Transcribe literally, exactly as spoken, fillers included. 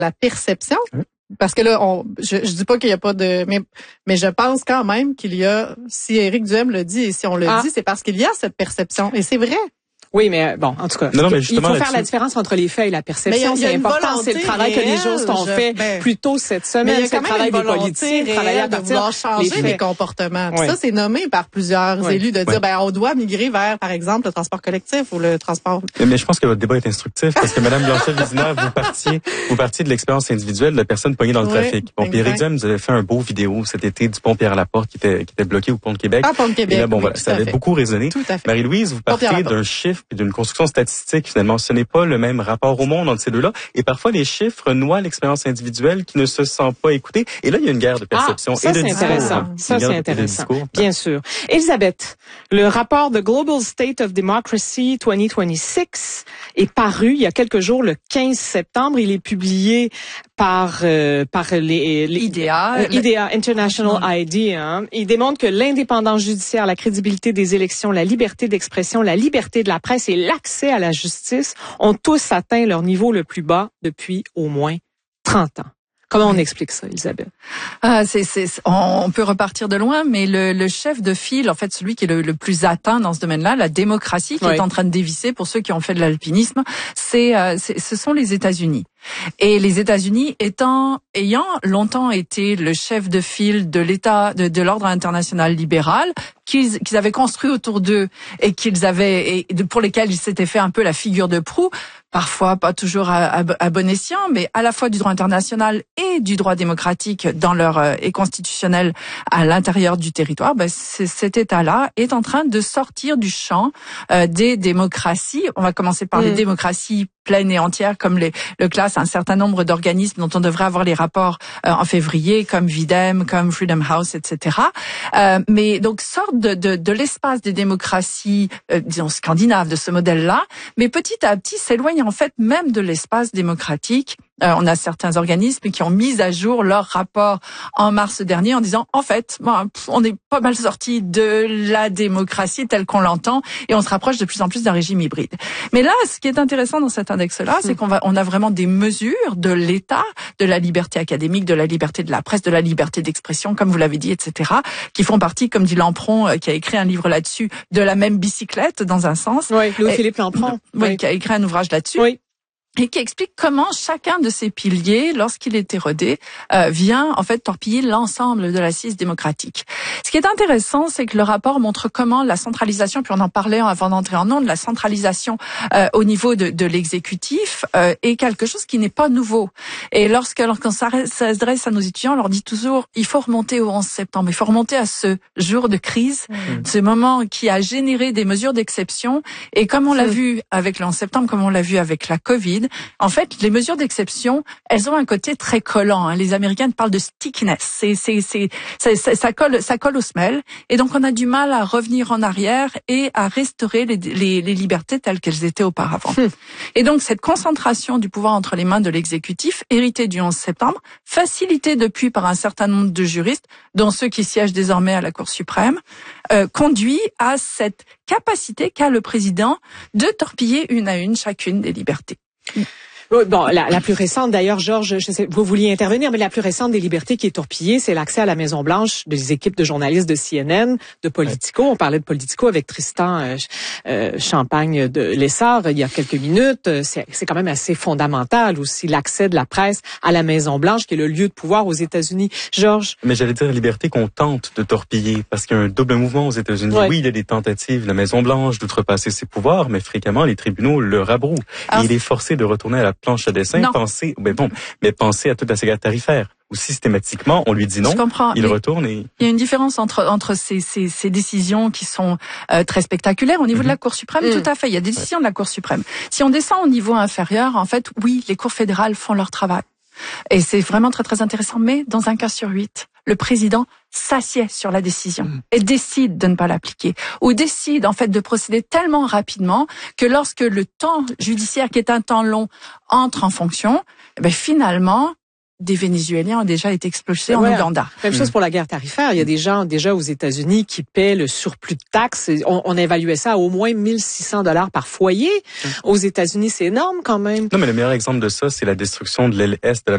la perception. Mmh. Parce que là, on, je, je dis pas qu'il y a pas de, mais, mais je pense quand même qu'il y a, si Éric Duhem le dit et si on le ah. dit, c'est parce qu'il y a cette perception. Et c'est vrai. Oui, mais bon, en tout cas, non, non, mais il faut faire la différence entre les faits et la perception. C'est important, c'est le travail réelle, que les juristes ont je, fait ben, plus tôt cette semaine. C'est le travail des politiciens, travailler à partir de changer les comportements. Oui. Ça, c'est nommé par plusieurs oui. élus de dire, oui. ben, on doit migrer vers, par exemple, le transport collectif ou le transport. Mais je pense que votre débat est instructif parce que Mme Blanchet-Vizina, vous partiez, vous partiez de l'expérience individuelle de la personne pognée dans le oui, trafic. Bon, puis Éric Duhem nous avait fait un beau vidéo cet été du pont Pierre-Laporte qui était, qui était bloqué au pont de Québec. Ah, pont de Québec. Et là, bon, oui, voilà, ça avait fait. beaucoup résonné. Tout à fait. Marie-Louise, vous partez d'un chiffre et d'une construction statistique. Finalement, ce n'est pas le même rapport au monde entre ces deux-là. Et parfois, les chiffres noient l'expérience individuelle qui ne se sent pas écoutée. Et là, il y a une guerre de perception ah, ça, et de c'est discours. Intéressant. Ça, c'est intéressant. Bien sûr. Elisabeth, le rapport de Global State of Democracy vingt vingt-six est paru il y a quelques jours, le quinze septembre. Il est publié par euh, par les, les I D A, euh, I D A International I D. Hein. Il démontre que l'indépendance judiciaire, la crédibilité des élections, la liberté d'expression, la liberté de la presse et l'accès à la justice ont tous atteint leur niveau le plus bas depuis au moins trente ans. Comment on explique ça, Elisabeth? Ah, c'est, c'est, on peut repartir de loin, mais le, le chef de file, en fait, celui qui est le, le plus atteint dans ce domaine-là, la démocratie qui oui. est en train de dévisser pour ceux qui ont fait de l'alpinisme, c'est, euh, c'est ce sont les États-Unis. Et les États-Unis étant, ayant longtemps été le chef de file de l'État, de, de l'ordre international libéral, qu'ils, qu'ils avaient construit autour d'eux et qu'ils avaient, et pour lesquels ils s'étaient fait un peu la figure de proue, parfois pas toujours à, à, à bon escient, mais à la fois du droit international et du droit démocratique dans leur euh, et constitutionnel à l'intérieur du territoire, ben cet État-là est en train de sortir du champ euh, des démocraties. On va commencer par mmh. les démocraties pleines et entières, comme les, le classe un certain nombre d'organismes dont on devrait avoir les rapports euh, en février, comme Videm, comme Freedom House, et cetera. Euh, mais donc sortent de, de, de l'espace des démocraties, euh, disons scandinaves, de ce modèle-là, mais petit à petit s'éloignent en fait même de l'espace démocratique. Euh, on a certains organismes qui ont mis à jour leur rapport en mars dernier en disant en fait, bon, on est pas mal sorti de la démocratie telle qu'on l'entend et on se rapproche de plus en plus d'un régime hybride. Mais là, ce qui est intéressant dans cet index-là, c'est qu'on va, on a vraiment des mesures de l'État, de la liberté académique, de la liberté de la presse, de la liberté d'expression, comme vous l'avez dit, et cetera, qui font partie, comme dit Lampron, qui a écrit un livre là-dessus, de la même bicyclette dans un sens. Oui, Louis-Philippe Lampron. Oui, oui, qui a écrit un ouvrage là-dessus. Oui. Et qui explique comment chacun de ces piliers, lorsqu'il est érodé, euh, vient en fait torpiller l'ensemble de l'assise démocratique. Ce qui est intéressant, c'est que le rapport montre comment la centralisation, puis on en parlait avant d'entrer en ondes, la centralisation euh, au niveau de, de l'exécutif euh, est quelque chose qui n'est pas nouveau. Et lorsque lorsqu'on s'adresse à nos étudiants, on leur dit toujours, il faut remonter au onze septembre, il faut remonter à ce jour de crise, mmh. ce moment qui a généré des mesures d'exception. Et comme on l'a mmh. vu avec le onze septembre, comme on l'a vu avec la Covid, en fait, les mesures d'exception, elles ont un côté très collant. Hein. Les Américains parlent de stickiness. C'est, c'est, c'est, c'est, ça, ça colle, ça colle aux semelles. Et donc, on a du mal à revenir en arrière et à restaurer les, les, les libertés telles qu'elles étaient auparavant. Hum. Et donc, cette concentration du pouvoir entre les mains de l'exécutif, héritée du onze septembre, facilitée depuis par un certain nombre de juristes, dont ceux qui siègent désormais à la Cour suprême, euh, conduit à cette capacité qu'a le président de torpiller une à une chacune des libertés. Bon, la, la plus récente, d'ailleurs, Georges, je sais, vous vouliez intervenir, mais la plus récente des libertés qui est torpillée, c'est l'accès à la Maison-Blanche des équipes de journalistes de C N N, de Politico. On parlait de Politico avec Tristan euh, euh, Champagne de Lessard il y a quelques minutes. C'est, c'est quand même assez fondamental aussi, l'accès de la presse à la Maison-Blanche, qui est le lieu de pouvoir aux États-Unis. Georges? Mais j'allais dire liberté qu'on tente de torpiller, parce qu'il y a un double mouvement aux États-Unis. Ouais. Oui, il y a des tentatives de la Maison-Blanche d'outrepasser ses pouvoirs, mais fréquemment, les tribunaux le rabrouent. Alors, et il est forcé de retourner à la planche à dessin, non. penser, ben bon, mais penser à toute la sécurité tarifaire. Où systématiquement, on lui dit non, je comprends, il retourne et... Il y a une différence entre entre ces ces, ces décisions qui sont euh, très spectaculaires au niveau mm-hmm. de la Cour suprême, mm. tout à fait. Il y a des décisions ouais. de la Cour suprême. Si on descend au niveau inférieur, en fait, oui, les cours fédérales font leur travail. Et c'est vraiment très très intéressant. Mais dans un cas sur huit, le président s'assied sur la décision mmh. et décide de ne pas l'appliquer ou décide en fait de procéder tellement rapidement que lorsque le temps judiciaire, qui est un temps long, entre en fonction, eh bien finalement des Vénézuéliens ont déjà été expulsés ouais, en Ouganda. Même chose pour la guerre tarifaire. Il y a des gens déjà aux États-Unis qui paient le surplus de taxes. On, on évaluait ça à au moins mille six cents dollars par foyer. Aux États-Unis, c'est énorme quand même. Non, mais le meilleur exemple de ça, c'est la destruction de l'aile est de la